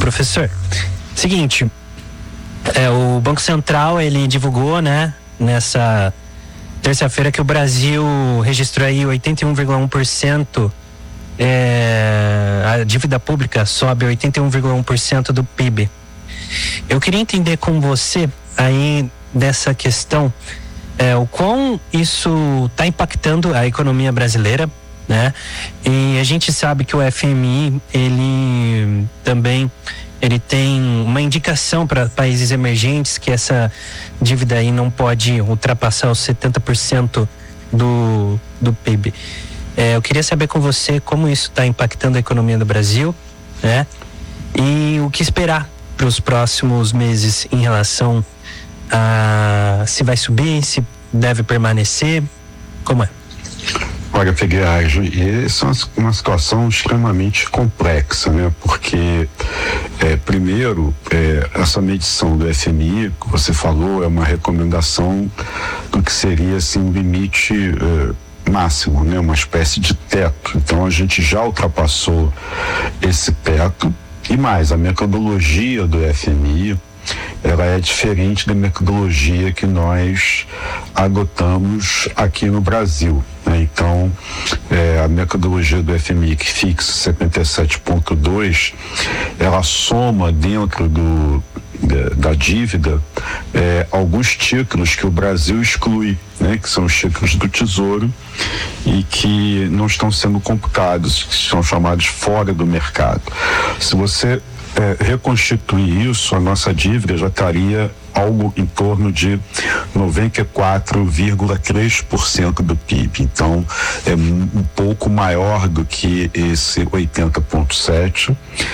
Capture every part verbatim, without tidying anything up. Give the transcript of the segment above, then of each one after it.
professor. Seguinte, é, o Banco Central, ele divulgou, né, nessa terça-feira que o Brasil registrou aí oitenta e um vírgula um por cento, é, a dívida pública sobe oitenta e um vírgula um por cento do P I B. Eu queria entender com você aí dessa questão, é, o quão isso está impactando a economia brasileira, né? E a gente sabe que o F M I, ele também ele tem uma indicação para países emergentes que essa dívida aí não pode ultrapassar os setenta por cento do, do P I B. É, eu queria saber com você como isso está impactando a economia do Brasil, né? E o que esperar para os próximos meses em relação a se vai subir, se deve permanecer, como é? Olha, Figueiredo, essa é uma situação extremamente complexa, né? Porque, é, primeiro, é, essa medição do F M I, que você falou, é uma recomendação do que seria, assim, um limite é, máximo, né? Uma espécie de teto. Então, a gente já ultrapassou esse teto. E mais, a metodologia do F M I, ela é diferente da metodologia que nós adotamos aqui no Brasil, né? Então, é, a metodologia do F M I, que fixa setenta e sete vírgula dois, ela soma dentro do, da, da dívida é, alguns títulos que o Brasil exclui, né? Que são os títulos do Tesouro e que não estão sendo computados, que são chamados fora do mercado. Se você É, reconstituir isso, a nossa dívida já estaria algo em torno de noventa e quatro vírgula três por cento do P I B. Então, é um pouco maior do que esse oitenta vírgula sete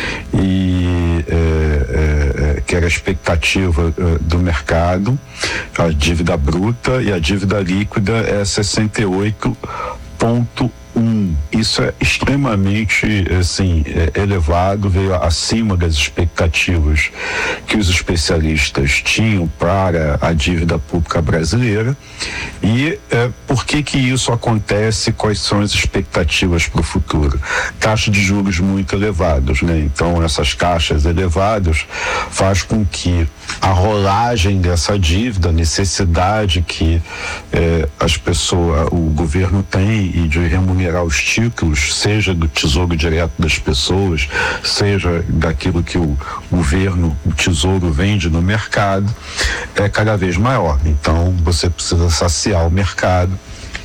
e é, é, que era a expectativa é, do mercado. A dívida bruta e a dívida líquida é sessenta e oito vírgula um. Isso é extremamente, assim, é, elevado, veio acima das expectativas que os especialistas tinham para a dívida pública brasileira. E é, por que que isso acontece? Quais são as expectativas para o futuro? Taxas de juros muito elevadas, né? Então, essas taxas elevadas faz com que a rolagem dessa dívida, a necessidade que é, as pessoas, o governo tem e de remunerar os títulos, seja do tesouro direto das pessoas, seja daquilo que o governo, o tesouro vende no mercado, é cada vez maior. Então, você precisa saciar o mercado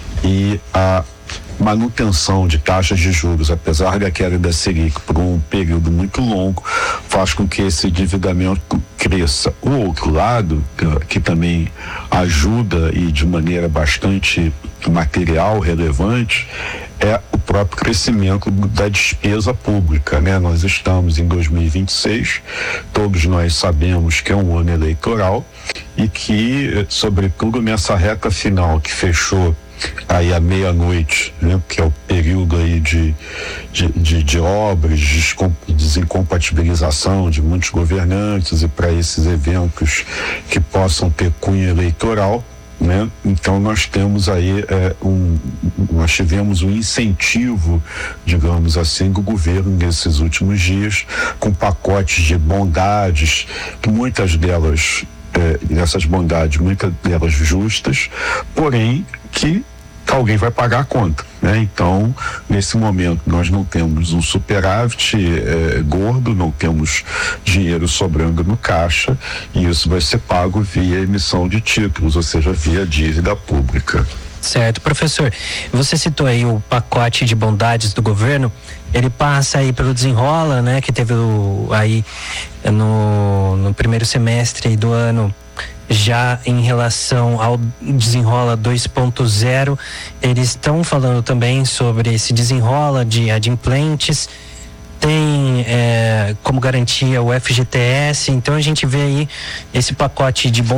e a manutenção de taxas de juros, apesar da queda da Selic por um período muito longo, faz com que esse endividamento cresça. O outro lado, que, que também ajuda e de maneira bastante material, relevante, é o próprio crescimento da despesa pública, né? Nós estamos em dois mil e vinte e seis, todos nós sabemos que é um ano eleitoral e que, sobretudo nessa reta final que fechou aí à meia-noite, né, que é o período aí de, de, de, de obras, de desincompatibilização de muitos governantes e para esses eventos que possam ter cunho eleitoral, né? Então nós temos aí é, um, nós tivemos um incentivo, digamos assim, do governo nesses últimos dias, com pacotes de bondades, que muitas delas É, essas bondades, muitas delas justas, porém que alguém vai pagar a conta, né? Então, nesse momento, nós não temos um superávit é, gordo, não temos dinheiro sobrando no caixa, e isso vai ser pago via emissão de títulos, ou seja, via dívida pública. Certo, professor, você citou aí o pacote de bondades do governo, ele passa aí pelo Desenrola, né, que teve o, aí no, no primeiro semestre do ano, já em relação ao Desenrola dois ponto zero, eles estão falando também sobre esse Desenrola de adimplentes, tem é, como garantia o F G T S, então a gente vê aí esse pacote de